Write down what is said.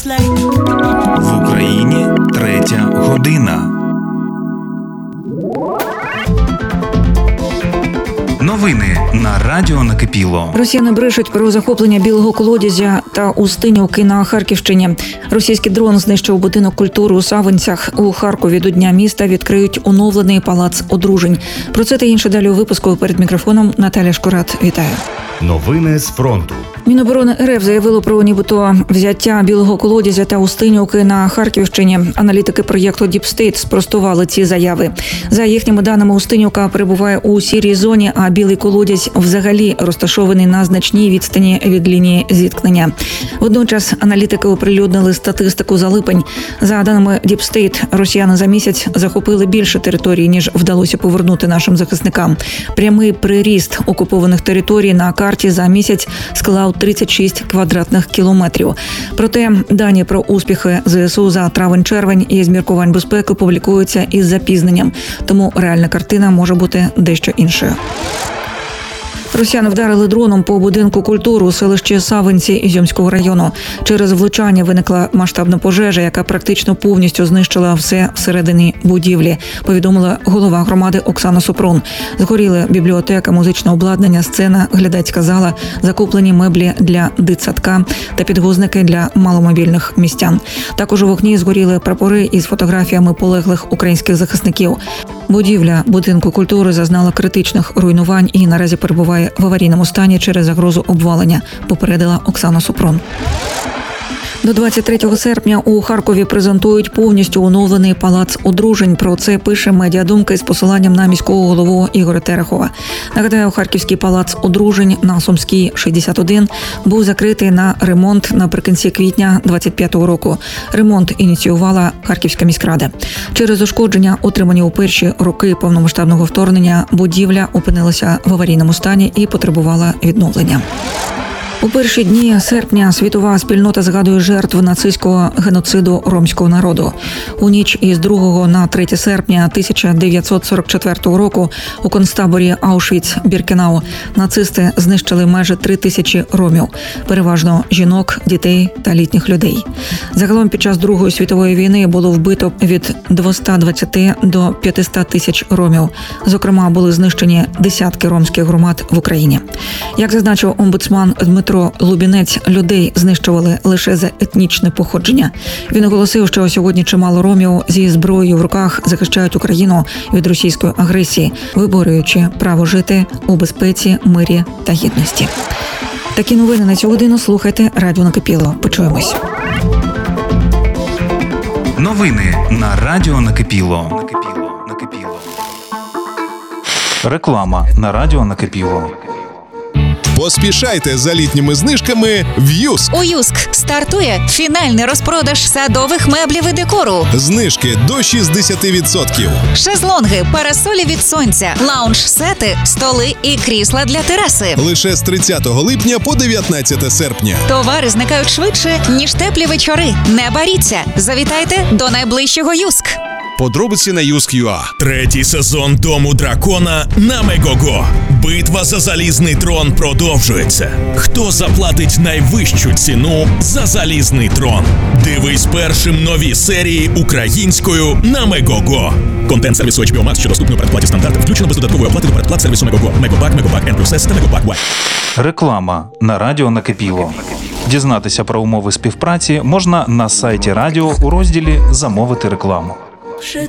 В Україні 3 година. Новини на радіо Накипіло. Росіяни брешуть про захоплення Білого колодязя та Устинівки на Харківщині. Російський дрон знищив будинок культури у Савинцях. У Харкові до Дня міста відкриють оновлений палац одружень. Про це та інше далі у випуску. Перед мікрофоном Наталя Шкурат. Вітаю. Новини з фронту. Міноборони РФ заявило про нібито взяття Білого колодязя та Устинівки на Харківщині. Аналітики проєкту Deep State спростували ці заяви. За їхніми даними, Устинівка перебуває у сірій зоні, а Білий колодязь взагалі розташований на значній відстані від лінії зіткнення. Водночас аналітики оприлюднили статистику за липень. За даними Deep State, росіяни за місяць захопили більше територій, ніж вдалося повернути нашим захисникам. Прямий приріст окупованих територій на карті за місяць склав 36 квадратних кілометрів. Проте дані про успіхи ЗСУ за травень-червень і з міркувань безпеки публікуються із запізненням, тому реальна картина може бути дещо іншою. Росіяни вдарили дроном по будинку культури у селищі Савинці Ізюмського району. Через влучання виникла масштабна пожежа, яка практично повністю знищила все всередині будівлі, повідомила голова громади Оксана Супрун. Згоріли бібліотека, музичне обладнання, сцена, глядацька зала, закуплені меблі для дитсадка та підвозники для маломобільних містян. Також у вогні згоріли прапори із фотографіями полеглих українських захисників. Будівля будинку культури зазнала критичних руйнувань і наразі перебуває в аварійному стані через загрозу обвалення, попередила Оксана Супрун. До 23 серпня у Харкові презентують повністю оновлений палац одружень. Про це пише «Медіадумка» із посиланням на міського голову Ігоря Терехова. Нагадаю, Харківський палац одружень на Сумській, 61, був закритий на ремонт наприкінці квітня 25-го року. Ремонт ініціювала Харківська міськрада. Через ушкодження, отримані у перші роки повномасштабного вторгнення, будівля опинилася в аварійному стані і потребувала відновлення. У перші дні серпня світова спільнота згадує жертв нацистського геноциду ромського народу. У ніч із 2 на 3 серпня 1944 року у концтаборі Аушвіц-Біркенау нацисти знищили майже 3000 ромів, переважно жінок, дітей та літніх людей. Загалом під час Другої світової війни було вбито від 220 до 500 тисяч ромів. Зокрема, були знищені десятки ромських громад в Україні. Як зазначив омбудсман Дмитро Лубінець, людей знищували лише за етнічне походження. Він оголосив, що сьогодні чимало ромів зі зброєю в руках захищають Україну від російської агресії, виборюючи право жити у безпеці, мирі та гідності. Такі новини на цю годину слухайте радіо Накипіло. Почуємось. Новини на радіо Накипіло. Реклама на радіо Накипіло. Поспішайте за літніми знижками в Юск. У Юск стартує фінальний розпродаж садових меблів і декору. Знижки до 60%. Шезлонги, парасолі від сонця, лаунж-сети, столи і крісла для тераси. Лише з 30 липня по 19 серпня. Товари зникають швидше, ніж теплі вечори. Не боріться. Завітайте до найближчого Юск. Подробиці на Юск.ua. 3-й сезон Дому дракона на Мегого. Битва за залізний трон продовжується. Хто заплатить найвищу ціну за залізний трон? Дивись першим нові серії українською на Мегого. Контент сервісу HBO Max, що доступний у передплаті стандарт, включено без додаткової оплати до передплат сервісу Мегого. Мегобак, Мегобак N+S та Мегобак Y. Реклама на радіо Накипіло. Дізнатися про умови співпраці можна на сайті радіо у розділі «Замовити рекламу». Je